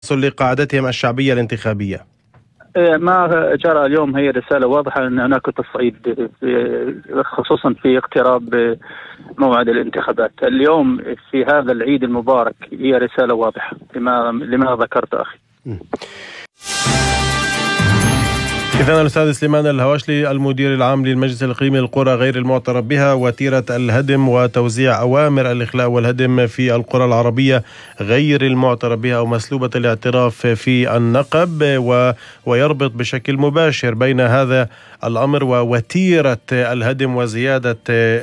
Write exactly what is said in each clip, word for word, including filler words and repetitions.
لقاعدتهم الشعبية الانتخابية؟ ما جرى اليوم هي رسالة واضحة أن هناك تصعيد خصوصا في اقتراب موعد الانتخابات اليوم في هذا العيد المبارك. هي رسالة واضحة لما لما ذكرت أخي. إذن الأستاذ سليمان الهواشلي المدير العام للمجلس الإقليمي للقرى غير المعترف بها، وتيرة الهدم وتوزيع أوامر الإخلاء والهدم في القرى العربية غير المعترف بها أو مسلوبة الاعتراف في النقب، و... ويربط بشكل مباشر بين هذا الأمر ووتيرة الهدم وزيادة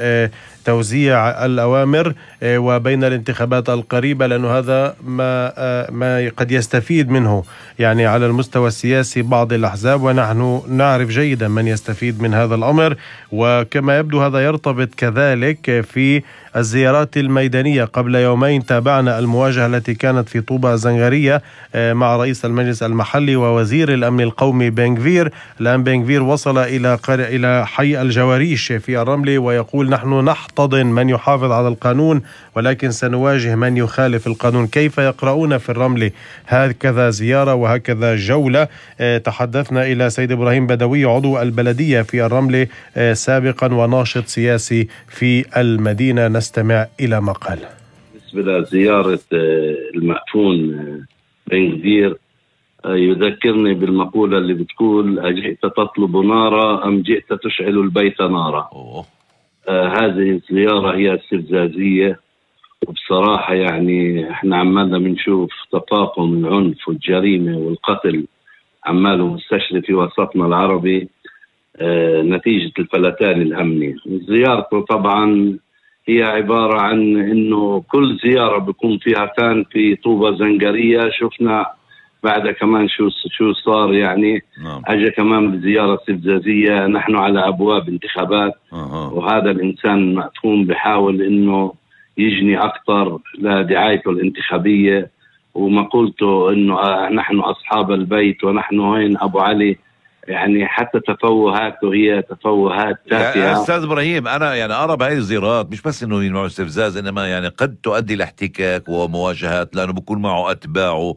توزيع الأوامر وبين الانتخابات القريبة، لأنه هذا ما ما قد يستفيد منه يعني على المستوى السياسي بعض الأحزاب، ونحن نعرف جيدا من يستفيد من هذا الأمر. وكما يبدو هذا يرتبط كذلك في الزيارات الميدانية. قبل يومين تابعنا المواجهة التي كانت في طوبة زنغرية مع رئيس المجلس المحلي ووزير الأمن القومي بنغفير. الآن بنغفير وصل إلى إلى حي الجواريش في الرملة ويقول نحن نحتضن من يحافظ على القانون ولكن سنواجه من يخالف القانون. كيف يقرؤون في الرملة هكذا زيارة وهكذا جولة؟ تحدثنا إلى سيد إبراهيم بدوي عضو البلدية في الرملة سابقا وناشط سياسي في المدينة، نستمع إلى ما قال. بالنسبة لزيارة المأفون بنغفير يذكرني بالمقولة اللي بتقول أجئت تطلب نارا أم جئت تشعل البيت نارا. آه هذه الزيارة هي استفزازية، وبصراحة يعني احنا عمالنا بنشوف تفاقم العنف والجريمة والقتل عماله مستشري في وسطنا العربي آه نتيجة الفلتان الأمني. زيارته طبعا هي عبارة عن انه كل زيارة بيكون فيها، كان في طوبة زنغرية شفنا بعد كمان شو شو صار يعني. نعم. اجى كمان بزيارة استفزازية، نحن على ابواب انتخابات. أه. وهذا الانسان مأفون بحاول انه يجني اكثر لدعايته الانتخابية ومقولته انه نحن اصحاب البيت ونحن وين ابو علي. يعني حتى تفوهاته هي تفوهات تافهة. يا استاذ ابراهيم انا يعني ارى بهذه الزيارات مش بس انه ينوع استفزاز، انما يعني قد تؤدي لاحتكاك ومواجهات، لانه بكون معه اتباعه.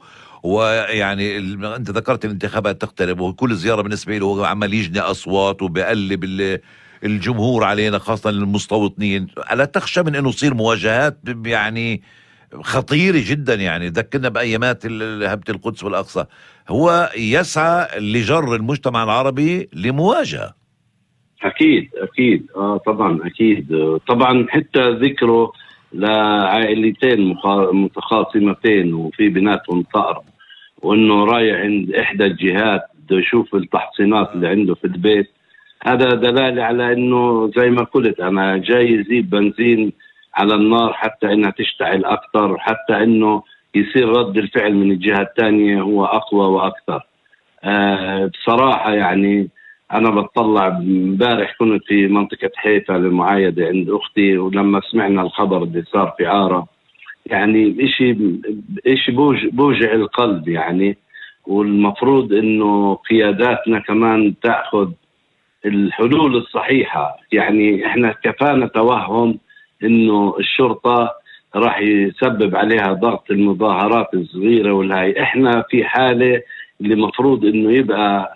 ويعني انت ذكرت الانتخابات تقترب وكل زياره بالنسبه له هو عمال يجني اصوات وبيقلب الجمهور علينا خاصه المستوطنين. الا تخشى من انه يصير مواجهات يعني خطيره جدا؟ يعني ذكرنا بايامات هبه القدس والاقصى. هو يسعى لجر المجتمع العربي لمواجهه. اكيد اكيد اه طبعا اكيد طبعا. حتى ذكره لعائلتين متخاصمتين وفي بيناتهم ثأر، وانه رايح عند احدى الجهات بده يشوف التحصينات اللي عنده في البيت، هذا دلالة على انه زي ما قلت انا جاي يزيد بنزين على النار حتى انها تشتعل اكثر، حتى انه يصير رد الفعل من الجهة الثانية هو اقوى واكثر. آه بصراحة يعني انا بتطلع. امبارح كنت في منطقة حيفا للمعايدة عند اختي، ولما سمعنا الخبر اللي صار في عارة يعني اشي اشي بوج بوجع القلب يعني. والمفروض انه قياداتنا كمان تأخذ الحلول الصحيحة. يعني احنا كفانا توهم انه الشرطة راح يسبب عليها ضغط المظاهرات الصغيرة والهاي. احنا في حالة اللي مفروض انه يبقى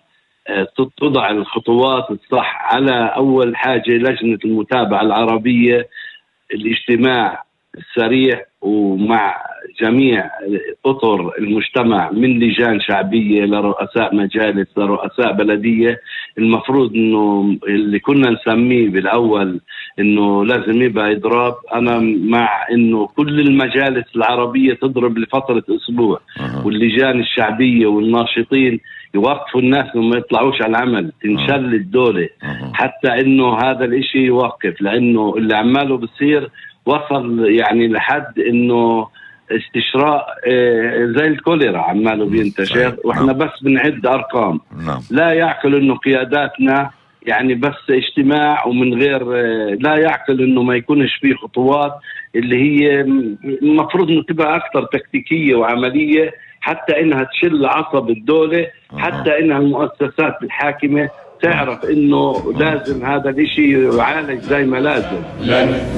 تضع الخطوات الصح. على أول حاجة لجنة المتابعة العربية، الاجتماع السريع ومع جميع أطر المجتمع من لجان شعبية لرؤساء مجالس لرؤساء بلدية. المفروض إنه اللي كنا نسميه بالأول إنه لازم يبقى إضراب، أنا مع إنه كل المجالس العربية تضرب لفترة أسبوع، واللجان الشعبية والناشطين يوقفوا الناس وما يطلعوش على العمل، تنشل الدولة حتى إنه هذا الإشي يوقف. لأنه اللي عماله بصير وصل يعني لحد إنه استشراء زي الكوليرا عماله بينتشر، واحنا بس بنعد أرقام. لا يعقل إنه قياداتنا يعني بس اجتماع ومن غير، لا يعقل إنه ما يكونش فيه خطوات اللي هي المفروض إنه تبقى أكثر تكتيكية وعملية، حتى إنها تشل عصب الدولة، حتى إنها المؤسسات الحاكمة تعرف إنه لازم هذا الإشي يعالج زي ما لازم.